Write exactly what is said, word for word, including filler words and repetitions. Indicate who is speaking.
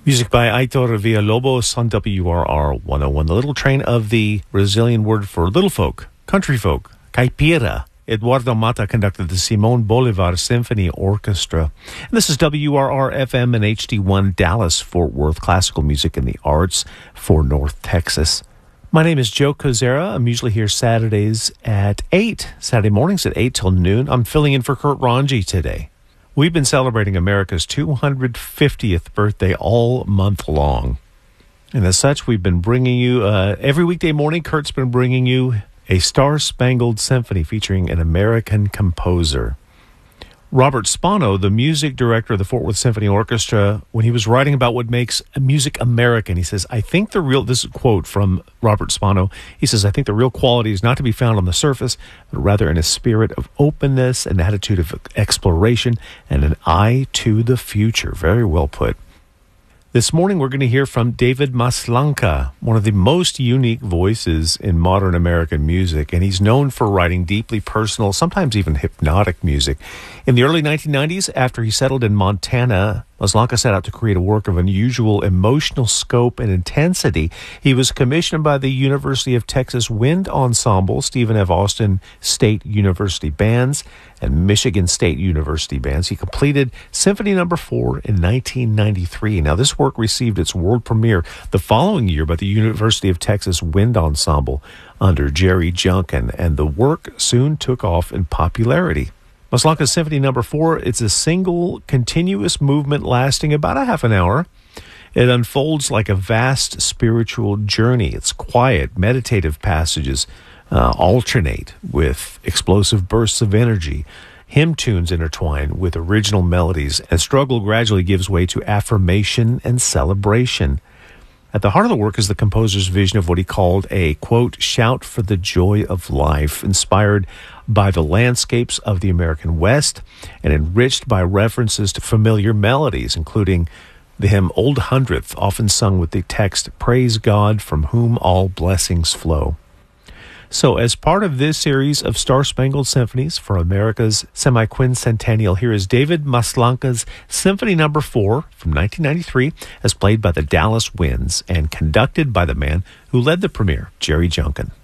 Speaker 1: Music by Aitor Villalobos on W R R one oh one. The little train of the Brazilian word for little folk, country folk, caipira. Eduardo Mata conducted the Simon Bolivar Symphony Orchestra. And this is W R R F M and H D one Dallas, Fort Worth, classical music and the arts for North Texas. My name is Joe Kozera. I'm usually here Saturdays at eight, Saturday mornings at eight till noon. I'm filling in for Kurt Ranji today. We've been celebrating America's two hundred fiftieth birthday all month long. And as such, we've been bringing you, uh, every weekday morning, Kurt's been bringing you a Star-Spangled Symphony featuring an American composer. Robert Spano, the music director of the Fort Worth Symphony Orchestra, when he was writing about what makes music American, he says, I think the real, this is a quote from Robert Spano, he says, I think the real quality is not to be found on the surface, but rather in a spirit of openness, an attitude of exploration, and an eye to the future. Very well put. This morning, we're going to hear from David Maslanka, one of the most unique voices in modern American music, and he's known for writing deeply personal, sometimes even hypnotic music. In the early nineteen nineties, after he settled in Montana, Maslanka set out to create a work of unusual emotional scope and intensity. He was commissioned by the University of Texas Wind Ensemble, Stephen F. Austin State University Bands, and Michigan State University Bands. He completed Symphony Number Four in nineteen ninety-three. Now, this work received its world premiere the following year by the University of Texas Wind Ensemble under Jerry Junkin, and the work soon took off in popularity. Maslanka's Symphony Number Four, it's a single continuous movement lasting about a half an hour. It unfolds like a vast spiritual journey. It's quiet, meditative passages uh, alternate with explosive bursts of energy. Hymn tunes intertwine with original melodies, and struggle gradually gives way to affirmation and celebration. At the heart of the work is the composer's vision of what he called a, quote, shout for the joy of life, inspired by the landscapes of the American West and enriched by references to familiar melodies, including the hymn Old Hundredth, often sung with the text, Praise God from whom all blessings flow. So as part of this series of Star-Spangled Symphonies for America's semi-quincentennial, here is David Maslanka's Symphony Number Four from nineteen ninety-three, as played by the Dallas Winds and conducted by the man who led the premiere, Jerry Junkin.